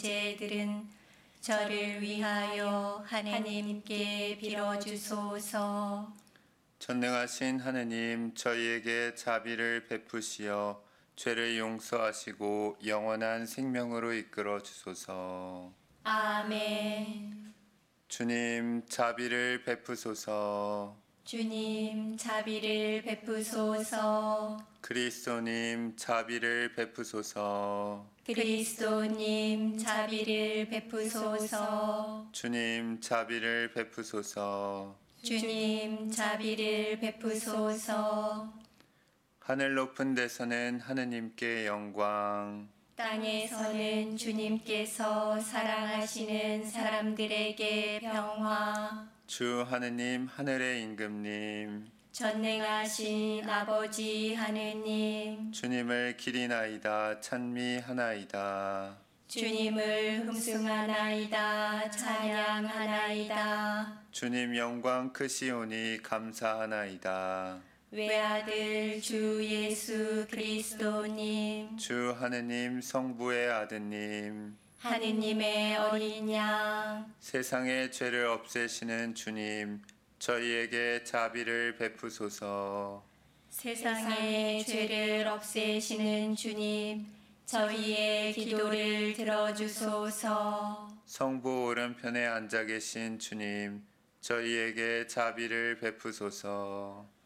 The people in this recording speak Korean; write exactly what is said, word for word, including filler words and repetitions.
죄들은 저를 위하여 하나님께 빌어주소서. 전능하신 하느님, 저희에게 자비를 베푸시어 죄를 용서하시고 영원한 생명으로 이끌어 주소서. 아멘. 주님, 자비를 베푸소서. 주님, 자비를 베푸소서. 그리스도님, 자비를 베푸소서. 그리스도님, 자비를 베푸소서. 주님, 자비를 베푸소서. 주님, 자비를 베푸소서. 하늘 높은 데서는 하느님께 영광, 땅에서는 주님께서 사랑하시는 사람들에게 평화. 주 하느님 하늘의 임금님, 전능하신 아버지 하느님, 주님을 기리나이다 찬미하나이다. 주님을 흠숭하나이다 찬양하나이다. 주님 영광 크시오니 감사하나이다. 외아들 주 예수 그리스도님, 주 하느님 성부의 아드님, 하느님의 어린 양, 세상의 죄를 없애시는 주님, 저희에게 자비를 베푸소서. 세상의 죄를 없애시는 주님, 저희의 기도를 들어주소서. 성부 오른편에 앉아 계신 주님, 저희에게 자비를 베푸소서.